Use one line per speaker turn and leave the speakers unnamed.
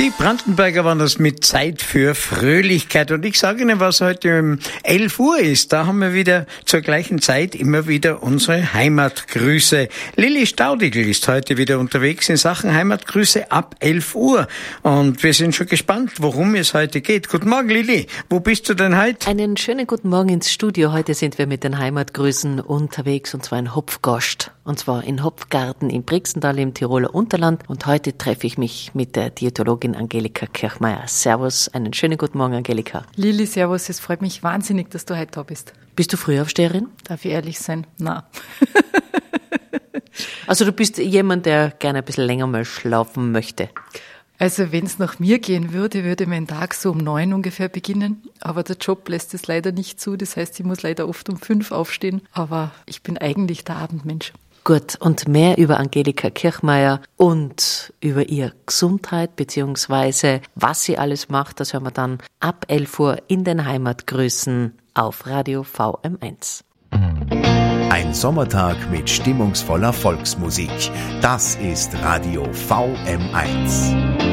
Die Brandenberger waren das mit Zeit für Fröhlichkeit. Und ich sage Ihnen, was heute um 11 Uhr ist. Da haben wir wieder zur gleichen Zeit immer wieder unsere Heimatgrüße. Lilly Staudigl ist heute wieder unterwegs in Sachen Heimatgrüße ab 11 Uhr. Und wir sind schon gespannt, worum es heute geht. Guten Morgen, Lilly. Wo bist du denn heute?
Einen schönen guten Morgen ins Studio. Heute sind wir mit den Heimatgrüßen unterwegs, und zwar in Hopfgast. Und zwar in Hopfgarten in Brixental im Tiroler Unterland. Und heute treffe ich mich mit der Diätologin Angelika Kirchmeier. Servus, einen schönen guten Morgen, Angelika.
Lilly, servus, es freut mich wahnsinnig, dass du heute da bist.
Bist du Frühaufsteherin?
Darf ich ehrlich sein? Nein.
Also du bist jemand, der gerne ein bisschen länger mal schlafen möchte.
Also wenn es nach mir gehen würde mein Tag so um 9 ungefähr beginnen. Aber der Job lässt es leider nicht zu. Das heißt, ich muss leider oft um 5 aufstehen. Aber ich bin eigentlich der Abendmensch.
Gut, und mehr über Angelika Kirchmeier und über ihre Gesundheit beziehungsweise was sie alles macht, das hören wir dann ab 11 Uhr in den Heimatgrüßen auf Radio VM1.
Ein Sommertag mit stimmungsvoller Volksmusik. Das ist Radio VM1.